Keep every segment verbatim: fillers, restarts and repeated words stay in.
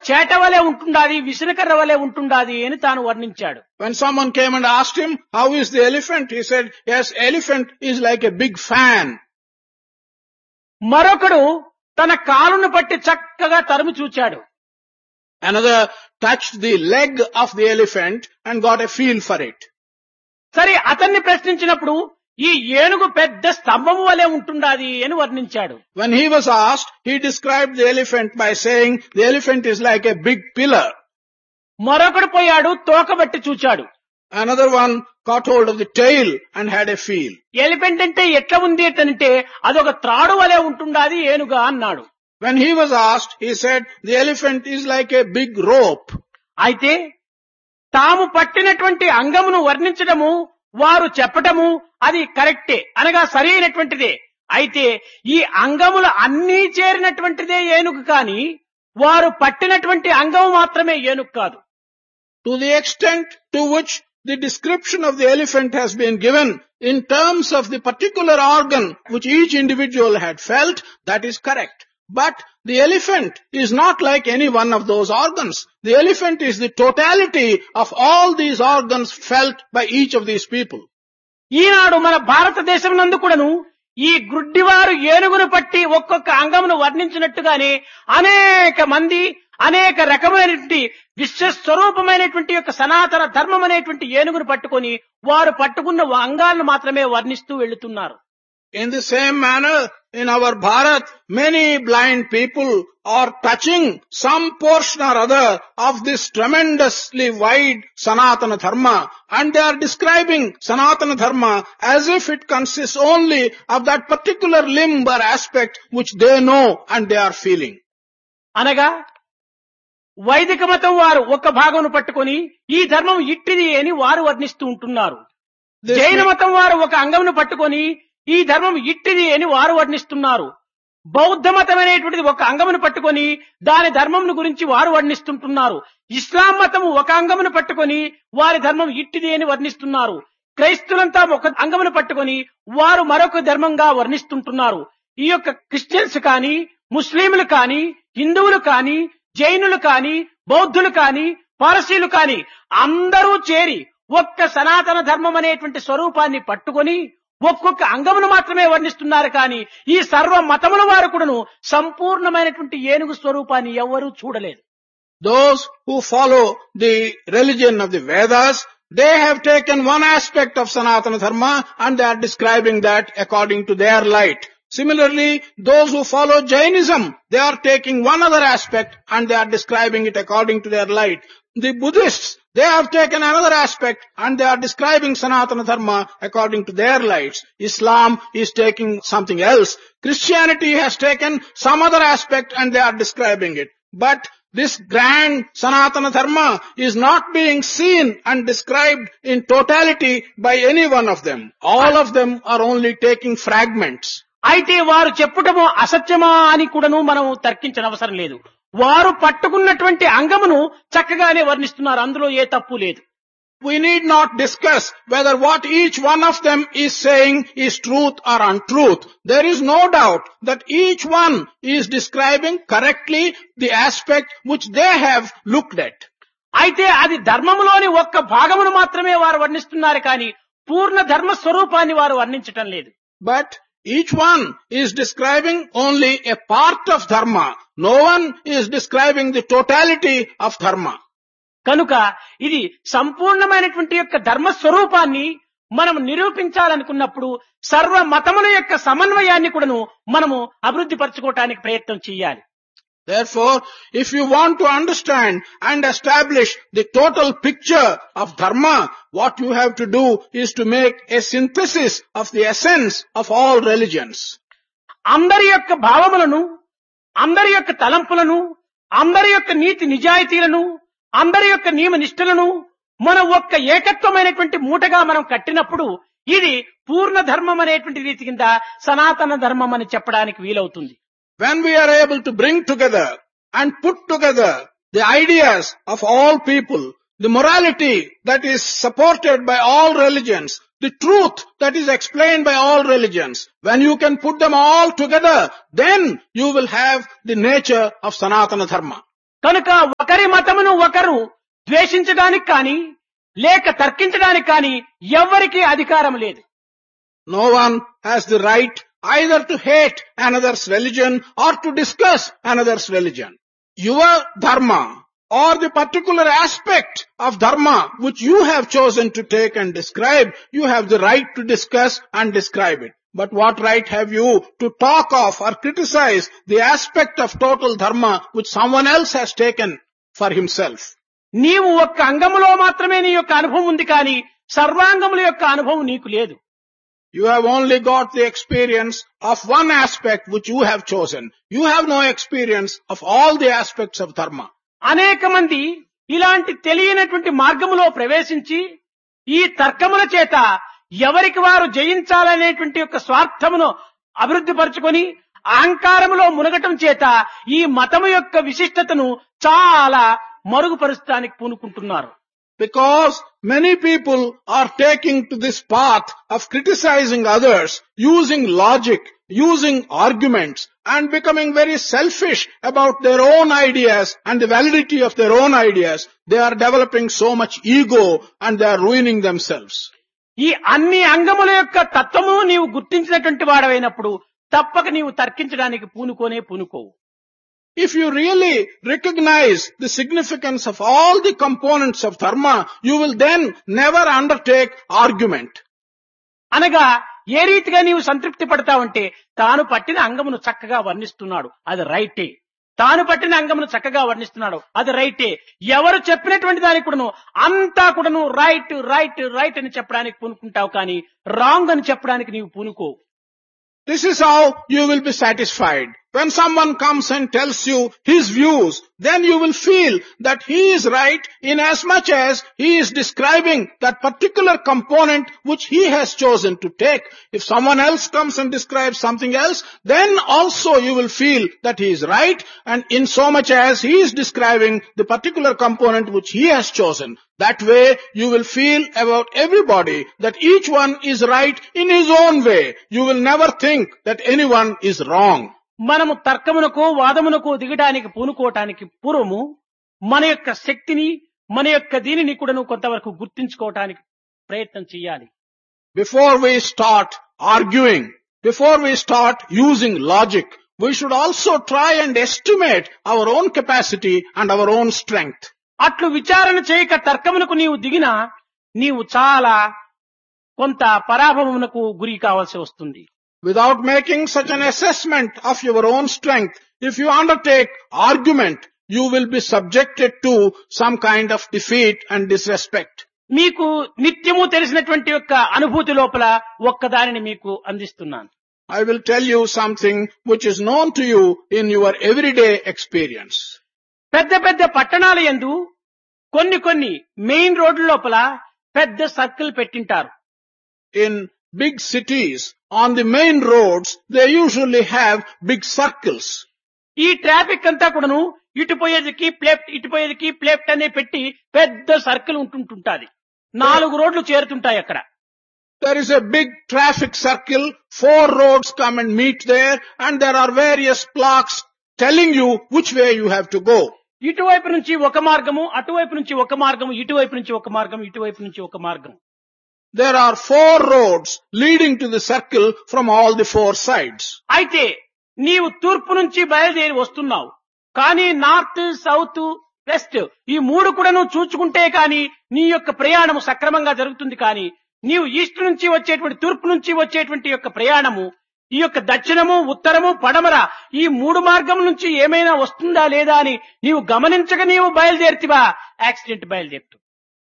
చేట వలె ఉంటుండాది, విసనకర్ర వలె ఉంటుండాది అని తాను వర్ణించాడు. When someone came and asked him, how is the elephant? He said, yes, elephant is like a big fan. మరొకడు తన కాలును పట్టి చక్కగా తరుము చూచాడు. Another touched the leg of the elephant and got a feel for it. సరే అతన్ని ప్రశ్నించినప్పుడు ఈ ఏనుగు పెద్ద స్తంభము వలె ఉంటుండాది అని వర్ణించాడు. When he was asked, he described the elephant by saying the elephant is like a big pillar. మరొకడు పోయాడు తోకబట్టి చూచాడు. Another one caught hold of the tail and had a feel. Elephant అంటే ఎట్లా ఉంది అంటే అదొక త్రాడు వలె ఉంటుండాది ఏనుగా అన్నాడు. When he was asked, he said the elephant is like a big rope. అయితే తాము పట్టినటువంటి అంగమును వర్ణించడము, వారు చెప్పటము అది కరెక్టే, అనగా సరైనటువంటిదే. అయితే ఈ అంగములు అన్నీ చేరినటువంటిదే ఏనుగు కాని వారు పట్టినటువంటి అంగము మాత్రమే ఏనుగు కాదు. To the extent to which the description of the elephant has been given in terms of the particular organ which each individual had felt, that is correct. But the elephant is not like any one of those organs. The elephant is the totality of all these organs felt by each of these people. ఈనాడు మన భారతదేశం నందు కూడాను ఈ గుడ్డివారు ఏనుగును పట్టి ఒక్కొక్క అంగమును వర్ణించినట్టుగానే అనేక మంది అనేక రకమైనటువంటి విశ్వస్వరూపమైనటువంటి యొక్క సనాతన ధర్మం అనేటువంటి ఏనుగును పట్టుకొని వారు పట్టుకున్న అంగాలను మాత్రమే వర్ణిస్తూ వెళుతున్నారు. In the same manner, in our Bharat, many blind people are touching some portion or other of this tremendously wide Sanatana Dharma, and they are describing Sanatana Dharma as if it consists only of that particular limb or aspect which they know and they are feeling. అనగా వైదిక మతం వారు ఒక భాగమును పట్టుకొని ఈ ధర్మం ఇట్టిది అని వారు వర్ణిస్తూ ఉంటున్నారు. జైన మతం వారు ఒక అంగమును పట్టుకొని ఈ ధర్మం ఇట్టిది అని వారు వర్ణిస్తున్నారు. బౌద్ధ మతం అనేటువంటిది ఒక అంగమును పట్టుకొని దాని ధర్మం గురించి వారు వర్ణిస్తుంటున్నారు. ఇస్లాం మతము ఒక అంగమును పట్టుకొని వారి ధర్మం ఇట్టిది అని వర్ణిస్తున్నారు. క్రైస్తులంతా ఒక అంగమును పట్టుకొని వారు మరొక ధర్మంగా వర్ణిస్తుంటున్నారు. ఈ యొక్క క్రిస్టియన్స్ కానీ, ముస్లింలు కానీ, హిందువులు కానీ, జైనులు కానీ, బౌద్ధులు కానీ, పారసీలు కానీ అందరూ చేరి ఒక్క సనాతన ధర్మం అనేటువంటి స్వరూపాన్ని పట్టుకొని ఒక్కొక్క అంగమును మాత్రమే వర్ణిస్తున్నారు. కానీ ఈ సర్వ మతముల వారు కూడాను సంపూర్ణమైనటువంటి ఏనుగు స్వరూపాన్ని ఎవరూ చూడలేదు. Those who follow the religion of the Vedas, they have taken one aspect of Sanatana Dharma and they are describing that according to their light. Similarly, those who follow Jainism, they are taking one other aspect and they are describing it according to their light. The Buddhists, they have taken another aspect and they are describing Sanatana Dharma according to their lights. Islam is taking something else. Christianity has taken some other aspect and they are describing it. But this grand Sanatana Dharma is not being seen and described in totality by any one of them. All of them are only taking fragments. అయితే వారు చెప్పుటము అసత్యమా అని కూడాను మనం తర్కించిన అవసరం లేదు. వారు పట్టుకున్నటువంటి అంగమును చక్కగానే వర్ణిస్తున్నారు. అందులో ఏ తప్పు లేదు. We need not discuss whether what each one of them is saying is truth or untruth. There is no doubt that each one is describing correctly the aspect which they have looked at. అయితే అది ధర్మములోని ఒక్క భాగమును మాత్రమే వారు వర్ణిస్తున్నారు కానీ పూర్ణ ధర్మ స్వరూపాన్ని వారు వర్ణించటం లేదు. But each one is describing only a part of dharma. No one is describing the totality of dharma. కనుక ఇది సంపూర్ణమైనటువంటి యొక్క ధర్మ స్వరూపాన్ని మనం నిరూపించాలనుకున్నప్పుడు సర్వ మతముల యొక్క సమన్వయాన్ని కూడాను మనము అభివృద్ధి పరచుకోవటానికి ప్రయత్నం చేయాలి. Therefore, if you want to understand and establish the total picture of dharma, what you have to do is to make a synthesis of the essence of all religions. అందరి యొక్క భావములను, అందరి యొక్క తలంపులను, అందరి యొక్క నీతి నిజాయితీలను, అందరి యొక్క నియమ నిష్ఠలను మనం ఒక్క ఏకత్వమైనటువంటి మూటగా మనం కట్టినప్పుడు ఇది పూర్ణ ధర్మం అనేటువంటి రీతి కింద సనాతన ధర్మం అని చెప్పడానికి వీలవుతుంది. When we are able to bring together and put together the ideas of all people, the morality that is supported by all religions, the truth that is explained by all religions, when you can put them all together, then you will have the nature of Sanatana Dharma. కనుక ఒకరి మతమును ఒకరు ద్వేషించడానికి కానీ లేక తర్కించడానికి కానీ ఎవ్వరికీ అధికారం లేదు. No one has the right either to hate another's religion or to discuss another's religion. Your dharma or the particular aspect of dharma which you have chosen to take and describe, you have the right to discuss and describe it. But what right have you to talk of or criticize the aspect of total dharma which someone else has taken for himself? నీవు ఒక్క అంగములో మాత్రమే నీ యొక్క అనుభవం ఉంది కానీ సర్వాంగముల యొక్క అనుభవం నీకు లేదు. You have only got the experience of one aspect which you have chosen. You have no experience of all the aspects of dharma. అనేక మంది ఇలాంటి తెలియనటువంటి మార్గములో ప్రవేశించి ఈ తర్కముల చేత ఎవరికి వారు జయించాలనేటువంటి యొక్క స్వార్థమును అభివృద్ధి పరుచుకొని అహంకారములో మునగటం చేత ఈ మతము యొక్క విశిష్టతను చాలా మరుగుపరుస్తానికి పూనుకుంటున్నారు. Because many people are taking to this path of criticizing others, using logic, using arguments, and becoming very selfish about their own ideas and the validity of their own ideas. They are developing so much ego and they are ruining themselves. ఈ అన్ని అంగముల యొక్క తత్వము నీవు గుర్తించినటువంటి వాడవైనప్పుడు తప్పక నీవు తర్కించడానికి పూనుకోనే పూనుకోవు. If you really recognize the significance of all the components of dharma, you will then never undertake argument. అనగా ఏ రీతిగా నీవు సంతృప్తి పడతావంటే తాను పట్టిన అంగమును చక్కగా వర్ణిస్తున్నాడు, అది రైటే. తాను పట్టిన అంగమును చక్కగా వర్ణిస్తున్నాడు, అది రైటే. ఎవరు చెప్పినటువంటి దానికి కూడాను అంతా కూడాను రైట్ రైట్ రైట్ అని చెప్పడానికి పూనుకుంటావు కానీ రాంగ్ అని చెప్పడానికి నీవు పూనుకోవు. This is how you will be satisfied. When someone comes and tells you his views, then you will feel that he is right in as much as he is describing that particular component which he has chosen to take. If someone else comes and describes something else, then also you will feel that he is right, and in so much as he is describing the particular component which he has chosen. That way you will feel about everybody that each one is right in his own way. You will never think that anyone is wrong. మనము తర్కమునకు వాదమునకు దిగడానికి పూనుకోవటానికి పూర్వము మన యొక్క శక్తిని మన యొక్క దీనిని కూడాను కొంతవరకు గుర్తించుకోవటానికి ప్రయత్నం చేయాలి. Before we start arguing, before we start using logic, we should also try and estimate our own capacity and our own strength. అట్లు విచారణ చేయక తర్కమునకు నీవు దిగినా నీవు చాలా కొంత పరాభవమునకు గురి కావాల్సి వస్తుంది. Without making such an assessment of your own strength, if you undertake argument, you will be subjected to some kind of defeat and disrespect. మీకు నిత్యము తెలిసినటువంటి యొక్క అనుభూతి లోపల ఒక్కదానిని మీకు అందిస్తున్నాను. I will tell you something which is known to you in your everyday experience. పెద్ద పెద్ద పట్టణాల యందు కొన్ని కొన్ని మెయిన్ రోడ్ల లోపల పెద్ద circle పెట్టింటారు. In big cities, on the main roads, they usually have big circles. ఈ ట్రాఫిక్ అంతా కూడాను ఇటు పోయేదికి లెఫ్ట్ ఇటు పోయేదికి లెఫ్ట్ అనే పెట్టి పెద్ద సర్కిల్ ఉంటుంటుంటాది. నాలుగు రోడ్లు చేరుతుంటాయి అక్కడ. There is a big traffic circle, four roads come and meet there, and there are various plaques telling you which way you have to go. ఇటువైపు నుంచి ఒక మార్గము, అటువైపు నుంచి ఒక మార్గము, ఇటువైపు నుంచి ఒక మార్గం, ఇటువైపు నుంచి ఒక మార్గం. There are four roads leading to the circle from all the four sides. అయితే నీవు తూర్పు నుంచి బయలుదేరి వస్తున్నావు, కానీ నార్త్ సౌత్ వెస్ట్ ఈ మూడు కూడా నువ్వు చూచుకుంటే కానీ నీ యొక్క ప్రయాణము సక్రమంగా జరుగుతుంది. కానీ నీవు ఈస్ట్ నుంచి వచ్చేటువంటి తూర్పు నుంచి వచ్చేటువంటి యొక్క ప్రయాణము ఈ యొక్క దక్షిణము ఉత్తరము పడమర ఈ మూడు మార్గం నుంచి ఏమైనా వస్తుందా లేదా అని నీవు గమనించక నీవు బయలుదేరుతివా accident బయలుదేరుతు.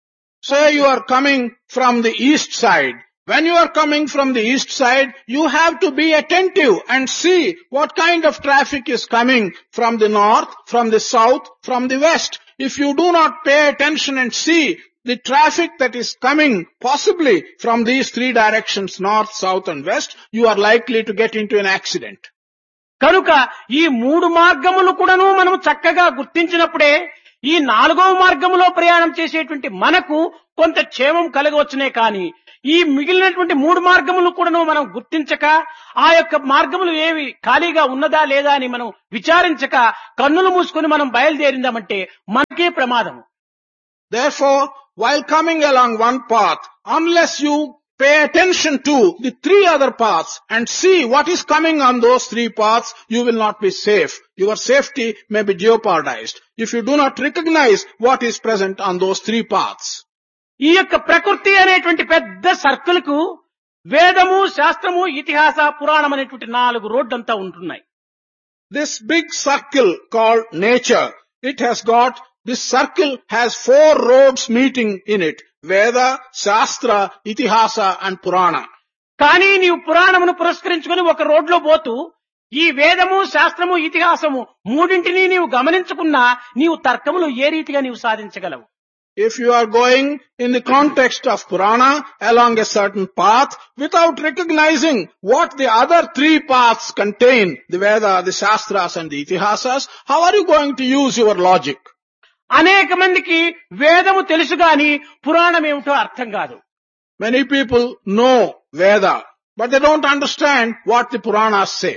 Say you are coming from the east side. When you are coming from the east side, you have to be attentive and see what kind of traffic is coming from the north, from the south, from the west. If you do not pay attention and see the traffic that is coming possibly from these three directions, north, south and west, you are likely to get into an accident. కనుక ఈ మూడు మార్గములు కూడాను మనం చక్కగా గుర్తించినప్పుడే ఈ నాలుగవ మార్గములో ప్రయాణం చేసేటువంటి మనకు కొంత క్షేమం కలగవచ్చునే కాని ఈ మిగిలినటువంటి మూడు మార్గములు కూడాను మనం గుర్తించక ఆ యొక్క మార్గములు ఏవి ఖాళీగా ఉన్నదా లేదా అని మనం విచారించక కన్నులు మూసుకొని మనం బయలుదేరిందామంటే మనకే ప్రమాదం. Therefore, while coming along one path, unless you pay attention to the three other paths and see what is coming on those three paths, you will not be safe. Your safety may be jeopardized if you do not recognize what is present on those three paths. ఈ యొక్క ప్రకృతి అనేటువంటి పెద్ద circle కు వేదము, శాస్త్రము, ఇతిహాస, పురాణం అనేటువంటి నాలుగు రోడ్లంతా ఉంటున్నాయి. This big circle called nature, it has got, this circle has four roads meeting in it. Veda, Shastra, Itihasa and Purana. కానీ నీవు పురాణమును పురస్కరించుకుని ఒక రోడ్లో పోతూ ఈ వేదము, శాస్త్రము, ఇతిహాసము మూడింటిని నీవు గమనించుకున్నా నీవు తర్కములు ఏ రీతిగా నీవు సాధించగలవు? If you are going in the context of Purana along a certain path without recognizing what the other three paths contain, the Veda, the Shastras and the Itihasas, how are you going to use your logic? అనేక మందికి వేదము తెలుసు గాని పురాణం ఏమిటో అర్థం కాదు. Many people know Veda, but they don't understand what the Puranas say.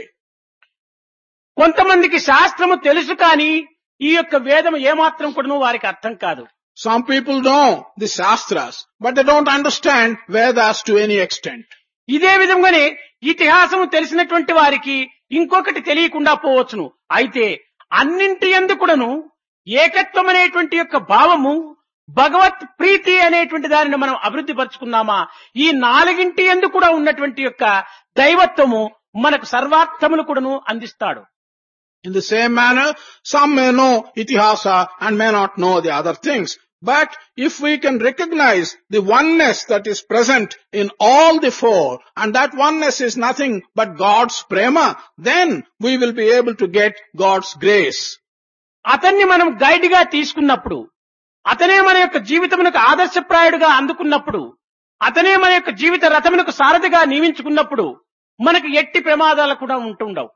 కొంతమందికి శాస్త్రము తెలుసు కానీ ఈ యొక్క వేదము ఏమాత్రం కూడాను వారికి అర్థం కాదు. Some people know the Shastras, but they don't understand Vedas to any extent. ఇదే విధంగానే ఇతిహాసము తెలిసినటువంటి వారికి ఇంకొకటి తెలియకుండా పోవచ్చును. అయితే అన్నింటి యందు కూడాను ఏకత్వం అనేటువంటి యొక్క భావము, భగవత్ ప్రీతి అనేటువంటి దానిని మనం అభివృద్ధి పరుచుకున్నామా, ఈ నాలుగింటి యందు కూడా ఉన్నటువంటి యొక్క దైవత్వము మనకు సర్వార్థములు కూడాను అందిస్తాడు. In the same manner, some may know Itihasa and may not know the other things. But if we can recognize the oneness that is present in all the four, and that oneness is nothing but God's prema, then we will be able to get God's grace. అతన్ని మనం guide గా తీసుకున్నప్పుడు, అతనే మన యొక్క జీవితమునకు ఆదర్శప్రాయుడుగా అందుకున్నప్పుడు, అతనే మన యొక్క జీవిత రథమునకు సారథిగా నియమించుకున్నప్పుడు మనకు ఎట్టి ప్రమాదాలు కూడా ఉంటుండవు.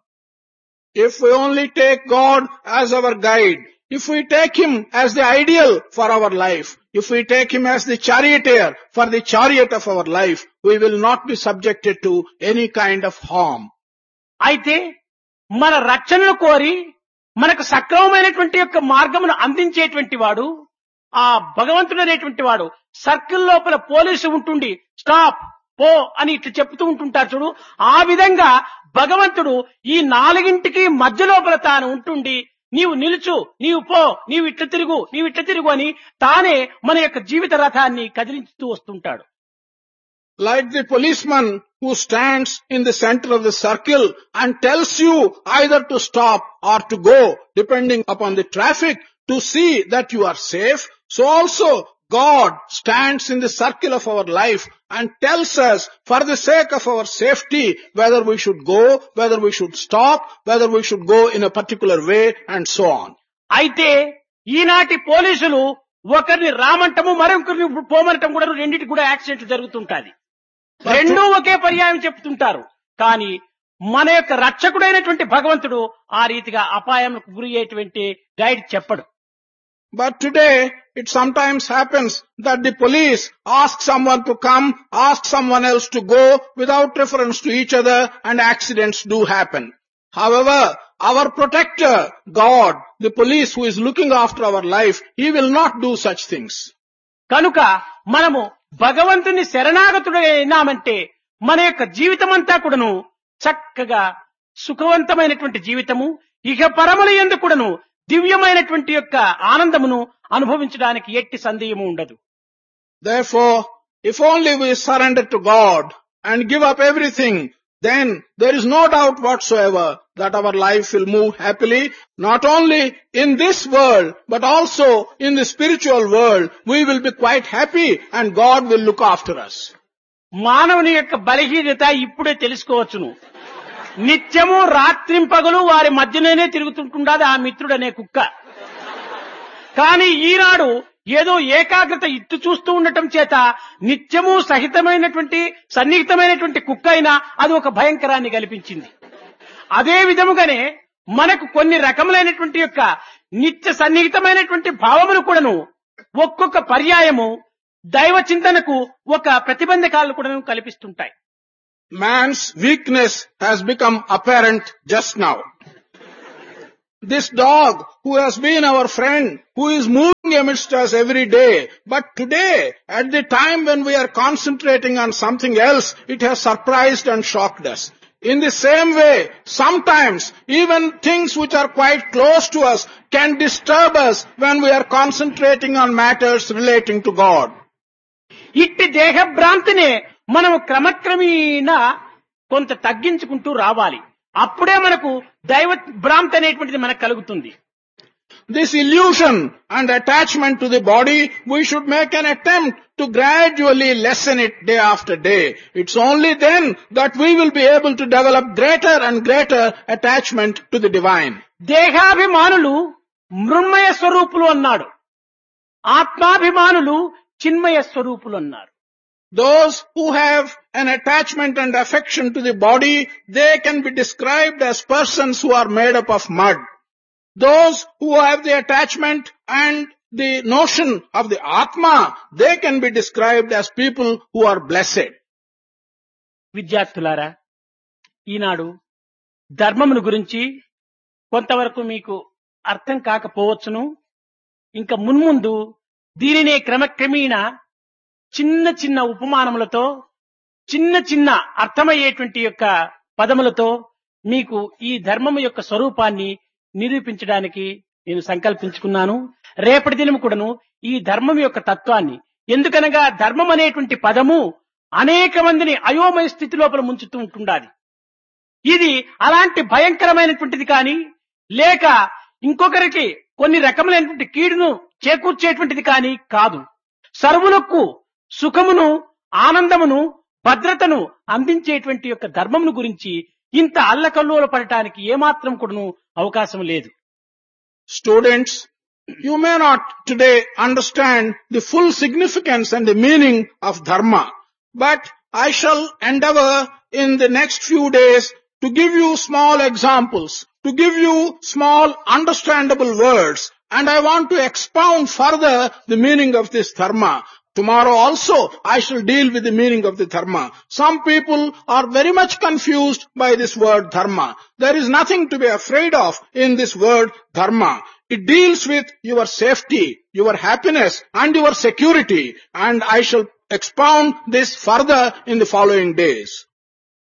If we only take God as our guide, if we take Him as the ideal for our life, if we take Him as the charioteer for the chariot of our life, we will not be subjected to any kind of harm. అయితే మన రక్షణను కోరి మనకు సక్రమమైనటువంటి యొక్క మార్గమును అందించేటువంటి వాడు ఆ భగవంతుడు అనేటువంటి వాడు సర్కిల్ లోపల పోలీసు ఉంటుండి స్టాప్ పో అని ఇట్లా చెప్తూ ఉంటుంటారు చూడు. ఆ విధంగా భగవంతుడు ఈ నాలుగింటికి మధ్య లోపల తాను ఉంటుండి నీవు నిలుచు, నీవు పో, నీవు ఇట్ల తిరుగు, నీవు ఇట్ల తిరుగు అని తానే మన యొక్క జీవిత రథాన్ని కదిలించుతూ వస్తుంటాడు. Like the policeman who stands in the center of the circle and tells you either to stop or to go depending upon the traffic to see that you are safe, so also God stands in the circle of our life and tells us for the sake of our safety whether we should go, whether we should stop, whether we should go in a particular way and so on. అయితే ఈనాటి పోలీసులు ఒకరిని రామంటము మరొకరిని పోమనటం కూడా రెండింటి కూడా accident జరుగుతుంటాది. రెండూ ఒకే పర్యాయం చెప్తుంటారు. కానీ మన యొక్క రక్షకుడైనటువంటి భగవంతుడు ఆ రీతిగా అపాయంకు గురి అయ్యేటువంటి గైడ్ చెప్పడు. But today, it sometimes happens that the police ask someone to come, ask someone else to go without reference to each other, and accidents do happen. However, our protector, God, the police who is looking after our life, He will not do such things. కనుక మనము భగవంతుని శరణాగతుడైనామంటే మన యొక్క జీవితమంతా కూడాను చక్కగా సుఖవంతమైనటువంటి జీవితము, ఇహ పరముల యందు కూడాను దివ్యమైనటువంటి యొక్క ఆనందమును అనుభవించడానికి ఎట్టి సందేహము ఉండదు. Therefore, if only we surrender to God and give up everything, then there is no doubt whatsoever that our life will move happily, not only in this world, but also in the spiritual world. We will be quite happy and God will look after us. మానవుని యొక్క బలహీనత ఇప్పుడే తెలుసుకోవచ్చును. నిత్యము రాత్రింపగలు వారి మధ్యలోనే తిరుగుతుంటుండదు ఆ మిత్రుడనే కుక్క. కానీ ఈనాడు ఏదో ఏకాగ్రత ఇత్తు చూస్తూ ఉండటం చేత నిత్యము సహితమైనటువంటి సన్నిహితమైనటువంటి కుక్క అయినా అది ఒక భయంకరాన్ని కల్పించింది. అదే విధముగానే మనకు కొన్ని రకములైనటువంటి యొక్క నిత్య సన్నిహితమైనటువంటి భావములు కూడాను ఒక్కొక్క పర్యాయము దైవ చింతనకు ఒక ప్రతిబంధకాలను కూడా కల్పిస్తుంటాయి. Man's weakness has become apparent just now. This dog who has been our friend, who is moving amidst us every day, but today, at the time when we are concentrating on something else, it has surprised and shocked us. In the same way, sometimes even things which are quite close to us can disturb us when we are concentrating on matters relating to God. ఇట్టి దేహభ్రాంతినే మనం క్రమక్రమేణా కొంత తగ్గించుకుంటూ రావాలి. అప్పుడే మనకు దైవ భ్రాంతి అనేటువంటిది మనకు కలుగుతుంది. This illusion and attachment to the body, we should make an attempt to gradually lessen it day after day. It's only then that we will be able to develop greater and greater attachment to the divine. దేహాభిమానులు మృన్మయ స్వరూపులు అన్నాడు. ఆత్మాభిమానులు చిన్మయ స్వరూపులు అన్నారు. Those who have an attachment and affection to the body, they can be described as persons who are made up of mud. Those who have the attachment and the notion of the Atma, they can be described as people who are blessed. విద్యార్థులారా, ఈనాడు ధర్మమును గురించి కొంతవరకు మీకు అర్థం కాకపోవచ్చును. ఇంకా మున్ముందు దీనినే క్రమక్రమేణా చిన్న చిన్న ఉపమానములతో, చిన్న చిన్న అర్థమయ్యేటువంటి యొక్క పదములతో మీకు ఈ ధర్మము యొక్క స్వరూపాన్ని నిరూపించడానికి నేను సంకల్పించుకున్నాను. రేపటి దినం కూడాను ఈ ధర్మం యొక్క తత్వాన్ని, ఎందుకనగా ధర్మం అనేటువంటి పదము అనేక మందిని అయోమయ స్థితి లోపల ముంచుతూ ఉంటుండాలి. ఇది అలాంటి భయంకరమైనటువంటిది కానీ, లేక ఇంకొకరికి కొన్ని రకములైనటువంటి కీడును చేకూర్చేటువంటిది కానీ కాదు. సర్వులకు సుఖమును, ఆనందమును, భద్రతను అందించేటువంటి యొక్క ధర్మమును గురించి ఇంత అల్లకల్లోల పడటానికి ఏమాత్రం కూడాను అవకాశం లేదు. Students, you may not today understand the full significance and the meaning of dharma, but I shall endeavor in the next few days to give you small examples, to give you small understandable words, and I want to expound further the meaning of this dharma. Tomorrow also I shall deal with the meaning of the dharma. Some people are very much confused by this word dharma. There is nothing to be afraid of in this word dharma. It deals with your safety, your happiness and your security, and I shall expound this further in the following days.